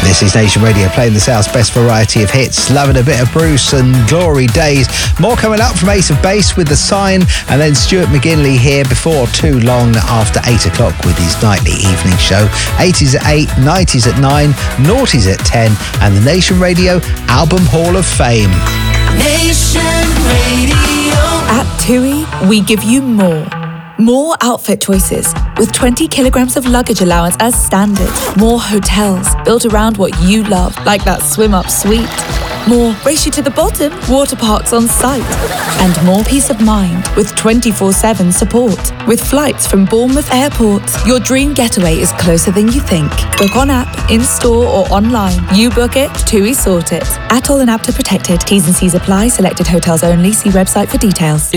This is Nation Radio playing the South's best variety of hits, loving a bit of Bruce and Glory Days. More coming up from Ace of Base with The Sign, and then Stuart McGinley here before too long after 8 o'clock with his nightly evening show. 80s at 8, 90s at 9, noughties at 10, and the Nation Radio Album Hall of Fame. Nation Radio. At TUI, we give you more. More outfit choices with 20 kilograms of luggage allowance as standard. More hotels built around what you love, like that swim-up suite. More race you to the bottom water parks on site. And more peace of mind with 24/7 support. With flights from Bournemouth Airport, your dream getaway is closer than you think. Book on app, in-store or online. You book it, TUI sort it. Atoll and APTA protected. T's and C's apply. Selected hotels only. See website for details.